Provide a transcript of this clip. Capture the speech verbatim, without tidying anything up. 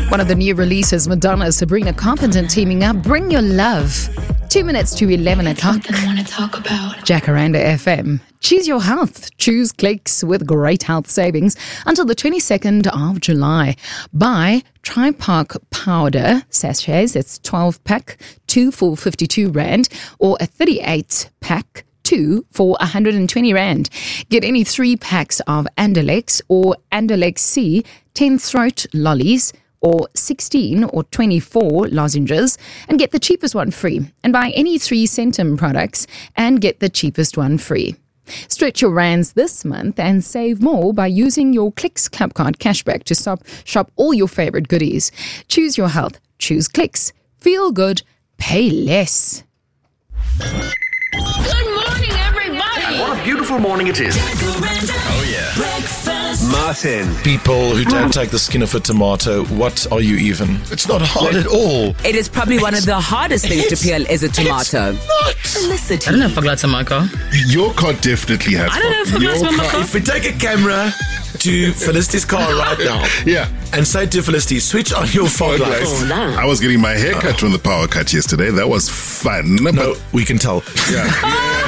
One of the new releases, Madonna, Sabrina Carpenter teaming up. Bring Your Love. Two minutes to eleven o'clock. I want to talk about. Jacaranda F M. Choose your health. Choose Clicks with great health savings until the twenty-second of July. Buy Tripark powder sachets. It's twelve pack, two for fifty-two rand, or a thirty-eight pack, two for one hundred twenty rand. Get any three packs of Andalex or Andalex C ten throat lollies, or sixteen or twenty-four lozenges, and get the cheapest one free. And buy any three Centum products and get the cheapest one free. Stretch your rands this month and save more by using your Clicks Club Card cashback to shop, shop all your favorite goodies. Choose your health. Choose Clicks. Feel good. Pay less. Good morning, everybody. What a beautiful morning it is. Oh, yeah. Breakfast. Martin. People who don't take the skin off a tomato, what are you even? It's not hard at all. It is probably one of the hardest things to peel is a tomato. Felicity. I don't know if I got to my car. Your car definitely has. I don't know if I got to my car. If we take a camera to Felicity's car right now, Yeah. and say to Felicity, switch on your fog Okay. lights. I was getting my hair cut from the power cut yesterday. That was fun. No, we can tell. Yeah.